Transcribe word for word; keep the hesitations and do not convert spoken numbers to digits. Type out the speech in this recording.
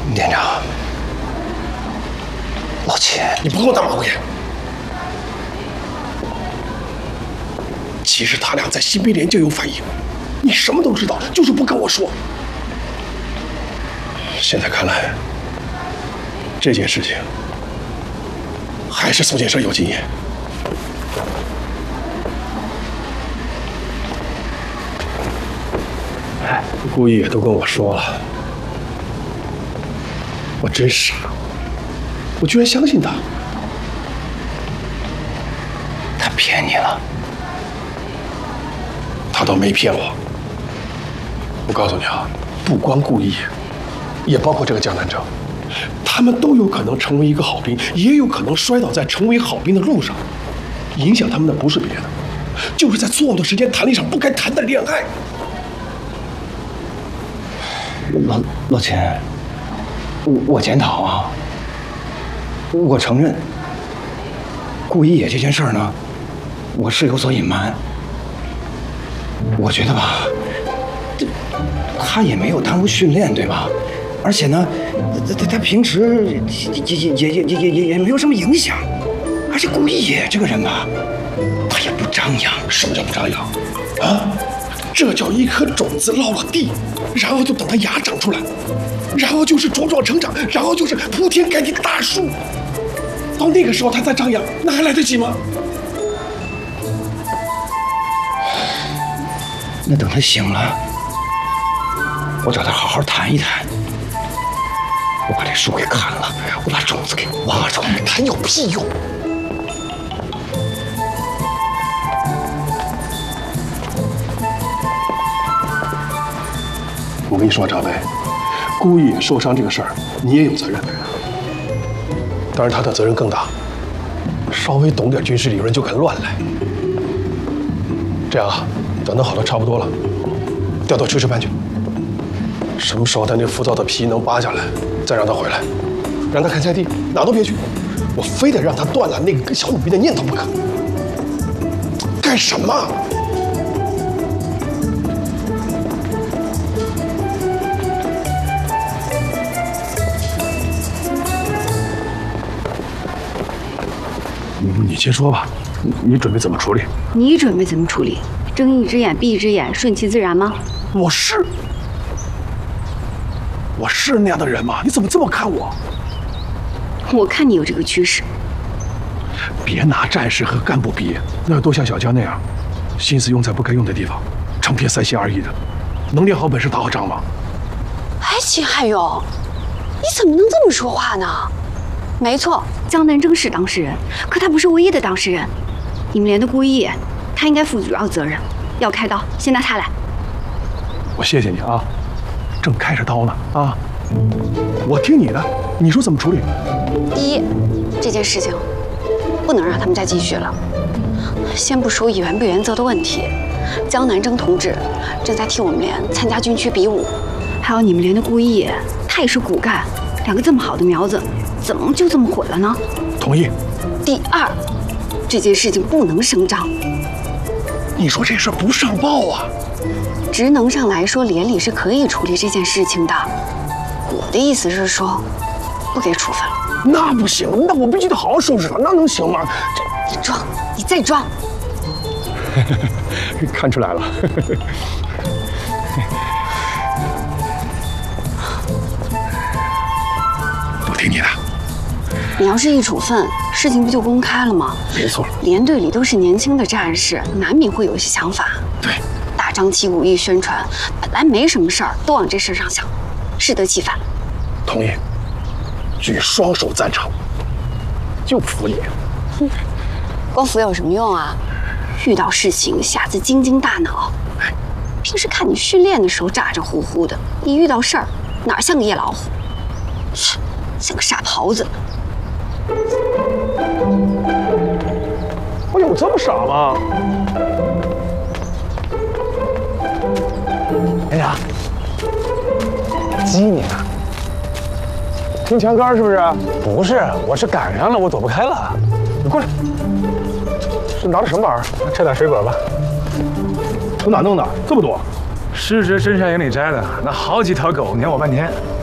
连长，老钱， 你不跟我打马虎眼。其实他俩在新兵连就有反应，你什么都知道，就是不跟我说。现在看来，这件事情还是宋先生有经验。哎，顾毅也都跟我说了，我真傻，我居然相信他。 他骗你了？ 他倒没骗我。我告诉你啊，不光顾毅，也包括这个江南征，他们都有可能成为一个好兵，也有可能摔倒在成为好兵的路上。影响他们的不是别的，就是在错误的时间谈了一场不该谈的恋爱。 老老钱，我我检讨啊，我承认，顾一野这件事儿呢，我是有所隐瞒。我觉得吧，这他也没有耽误训练，对吧？而且呢，他他他平时也也也也也也也没有什么影响。而且顾一野这个人吧，他也不张扬。 什么叫不张扬？啊？这叫一颗种子落了地，然后就等它芽长出来，然后就是茁壮成长，然后就是铺天盖地的大树。到那个时候他再张扬，那还来得及吗？ 那等他醒了，我找他好好谈一谈。我把这树给砍了，我把种子给挖出来， 谈有屁用！我跟你说，张飞，顾毅受伤这个事儿，你也有责任。当然，他的责任更大。稍微懂点军事理论就敢乱来。这样啊，等他好的差不多了，调到炊事班去。什么时候他那浮躁的皮能扒下来，再让他回来，让他看菜地，哪都别去。我非得让他断了那个跟小鲁兵的念头不可。干什么？你先说吧，你准备怎么处理？ 你准备怎么处理？睁一只眼闭一只眼，顺其自然吗？ 我是，我是那样的人吗？你怎么这么看我？ 我看你有这个趋势。 别拿战士和干部比，那要都像小江那样，心思用在不该用的地方，成天三心二意的，能练好本事打好仗吗？ 哎，秦汉勇，你怎么能这么说话呢？没错， 江南征是当事人，可他不是唯一的当事人。你们连的顾一野，他应该负主要责任。要开刀，先拿他来。 我谢谢你啊，正开着刀呢啊，我听你的，你说怎么处理？ 第一，这件事情不能让他们再继续了。先不说原不原则的问题，江南征同志正在替我们连参加军区比武， 还有你们连的顾一野，他也是骨干，两个这么好的苗子。怎么就这么毁了呢？ 同意。 第二，这件事情不能声张。 你说这事不上报啊？ 职能上来说，连里是可以处理这件事情的。我的意思是说，不给处分了。 那不行，那我必须得好好收拾他，那能行吗？ 这你装，你再装。 看出来了。我听你的。 你要是一处分，事情不就公开了吗？ 没错， 连队里都是年轻的战士，难免会有一些想法。 对， 大张旗鼓一宣传，本来没什么事儿，都往这事上想，适得其反。 同意，举双手赞成。就服你。 哼，光服有什么用啊？遇到事情瞎子精精大脑。平时看你训练的时候咋咋呼呼的，一遇到事儿，哪像个夜老虎？像个傻狍子。 我有这么傻吗？连长，激你呢？听墙杆是不是？ 不是，我是赶上了，我躲不开了。 你过来，是拿的什么玩意儿？ 摘点水果吧。 从哪弄的？这么多？ 失职深山营里摘的，那好几条狗撵我半天。